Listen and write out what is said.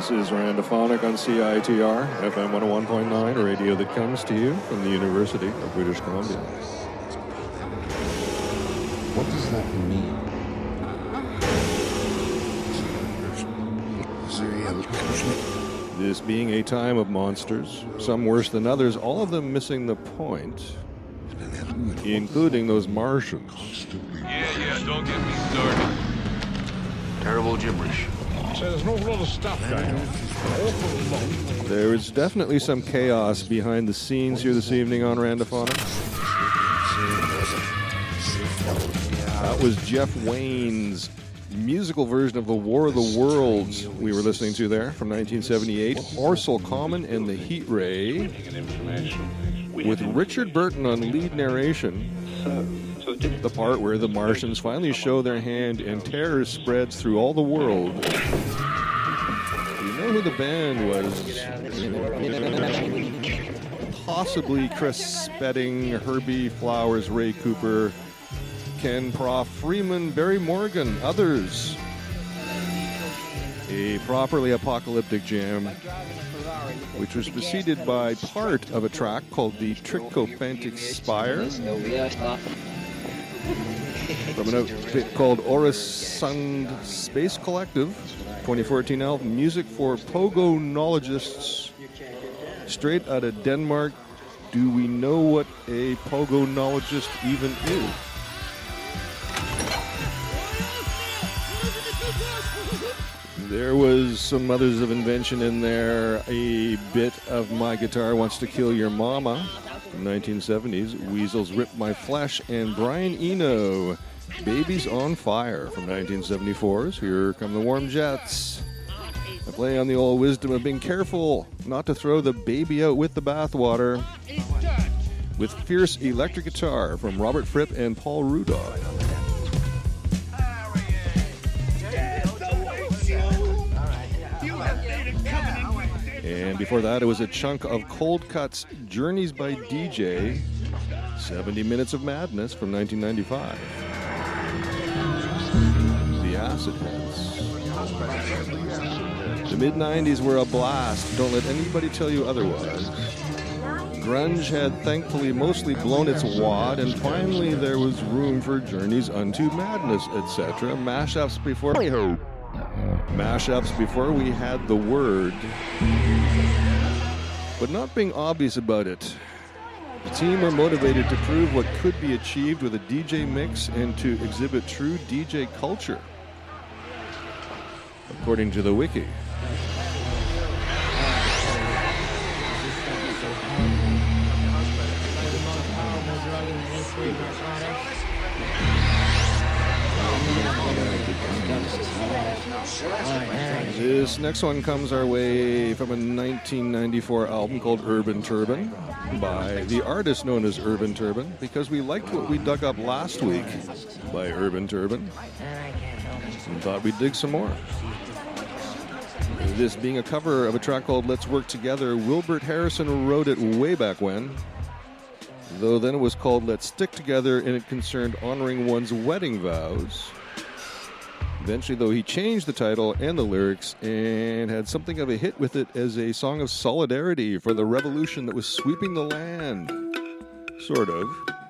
This is Randophonic on CITR, FM 101.9, a radio that comes to you from the University of British Columbia. What does that mean? This being a time of monsters, some worse than others, all of them missing the point, including those Martians. Yeah, don't get me started. Terrible gibberish. So there's an awful lot of stuff going on. Awful lot. There is definitely some chaos behind the scenes here this evening on Randophonic. That was Jeff Wayne's musical version of the War of the Worlds we were listening to there from 1978. Orsel Common and the Heat Ray, with Richard Burton on lead narration. The part where the Martians finally show their hand and terror spreads through all the world. You know who the band was? Possibly Chris Spedding, Herbie Flowers, Ray Cooper, Ken Prof, Freeman, Barry Morgan, others. A properly apocalyptic jam, which was preceded by part of a track called the Trichophantic Spire, from an outfit called Oresund Space Collective, 2014 album, music for pogonologists, straight out of Denmark. Do we know what a pogonologist even is? There was some Mothers of Invention in there, a bit of My Guitar Wants to Kill Your Mama from 1970s, Weasels Rip My Flesh, and Brian Eno, Babies on Fire from 1974's Here Come the Warm Jets. A play on the old wisdom of being careful not to throw the baby out with the bathwater, with Fierce Electric Guitar from Robert Fripp and Paul Rudolph. And before that, it was a chunk of Cold Cuts, Journeys by DJ, 70 Minutes of Madness from 1995. The Acid Heads. The mid-90s were a blast. Don't let anybody tell you otherwise. Grunge had thankfully mostly blown its wad, and finally there was room for Journeys unto Madness, etc. Mashups before we had the word, but not being obvious about it. The team were motivated to prove what could be achieved with a DJ mix and to exhibit true DJ culture, according to the wiki. This next one comes our way from a 1994 album called Urban Turban by the artist known as Urban Turban, because we liked what we dug up last week by Urban Turban and thought we'd dig some more. This being a cover of a track called Let's Work Together. Wilbert Harrison wrote it way back when, though then it was called Let's Stick Together, and it concerned honoring one's wedding vows. Eventually, though, he changed the title and the lyrics and had something of a hit with it as a song of solidarity for the revolution that was sweeping the land. Sort of.